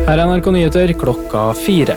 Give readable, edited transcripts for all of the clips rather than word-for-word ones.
Her NRK Nyheter klokka 4.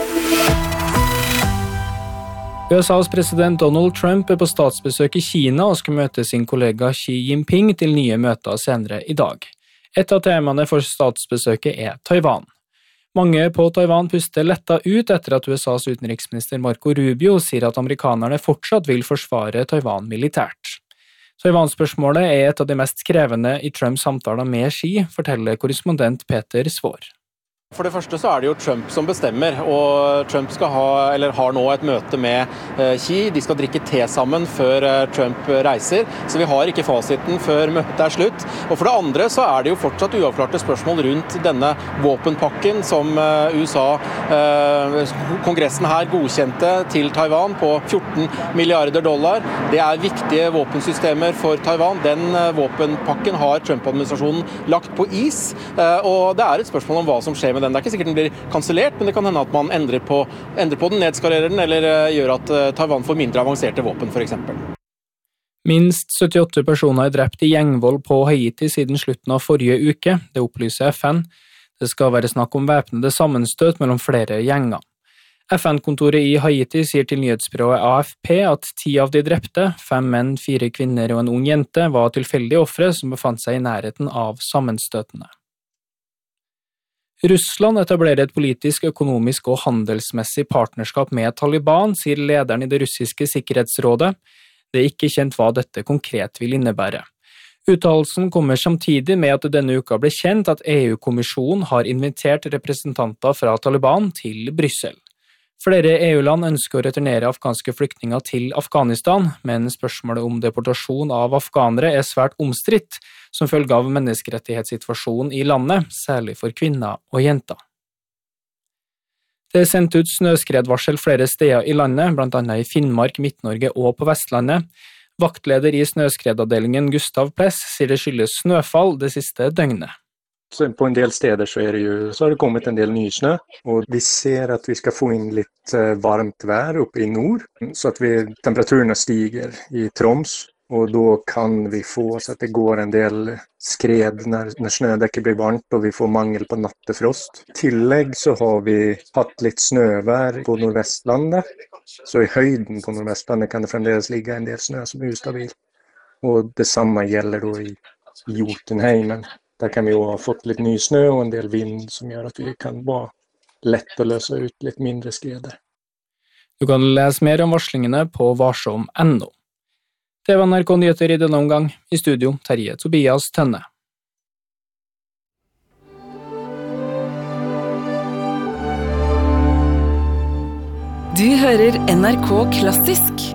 USAs president Donald Trump på statsbesøk i Kina og skal møte sin kollega Xi Jinping til nye møter senere i dag. Et av temaene for statsbesøket Taiwan. Mange på Taiwan puster letta ut etter at USAs utenriksminister Marco Rubio sier at amerikanerne fortsatt vil forsvare Taiwan militært. Taiwan-spørsmålet et av de mest krevende i Trumps samtaler med Xi, forteller korrespondent Peter Svår. For det første så det jo Trump som bestemmer, og Trump har nå et møte med Xi. De skal drikke te sammen før Trump reiser, så vi har ikke fasiten før møtet slutt. Og for det andre så det jo fortsatt uavklarte spørsmål rundt denne våpenpakken som USA, kongressen her godkjente til Taiwan på $14 milliarder. Det viktige våpensystemer for Taiwan. Den våpenpakken har Trump-administrasjonen lagt på is, og det et spørsmål om hva som skjer med den. Det ikke sikkert den blir kansellert, men det kan hende at man endrer på den, nedskalerer den, eller gjør at Taiwan får mindre avanserte våpen, for eksempel. Minst 78 personer drept i gjengvold på Haiti siden slutten av forrige uke, det opplyser FN. Det skal være snakk om væpnede sammenstøt mellom flere gjenger. FN-kontoret i Haiti sier til nyhetsbyrået AFP at 10 av de drepte, 5 menn, 4 kvinner og en ung jente, var tilfeldige ofre som befant seg i nærheten av sammenstøtene. Russland etablerer et politisk, økonomisk og handelsmessig partnerskap med Taliban, sier lederen i det russiske sikkerhetsrådet. Det ikke kjent hva dette konkret vil innebære. Uttalelsen kommer samtidig med at det denne uka ble kjent at EU-kommisjonen har invitert representanter fra Taliban til Brussel. Flere EU-land ønsker å returnere afghanske flyktninger til Afghanistan, men spørsmålet om deportasjon av afghanere svært omstridt, som følge av menneskerettighetssituasjonen i landet, særlig for kvinner og jenter. Det sendt ut snøskredvarsel flere steder i landet, blant annet i Finnmark, Midt-Norge og på Vestlandet. Vaktleder i snøskredavdelingen Gustav Pless sier det skyldes snøfall det siste døgnet. Så på en del steder så har det kommet en del nysnö, og vi ser at vi skal få inn litt varmt vær oppe i nord, så at temperaturene stiger i Troms, og da kan vi få så at det går en del skred når snødekket blir varmt, og vi får mangel på nattefrost. I tillegg så har vi hatt litt snøvær på Nordvestlandet, så i høyden på Nordvestlandet kan det fremdeles ligge en del snø som ustabil. Og det samme gjelder da i Jotunheimen. Der kan vi jo ha fått litt ny snø og en del vind som gjør at vi kan bare lett å løse ut litt mindre skreder. Du kan lese mer om varslingene på varsom.no. Det var NRK Nyheter i denne omgang. I studio Terje Tobias Tønne. Du hører NRK Klassisk.